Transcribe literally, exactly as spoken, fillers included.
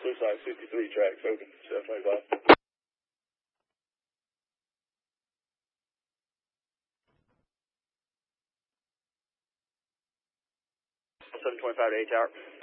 looks like fifty-three tracks open, seven twenty-five. seven twenty-five to eight tower.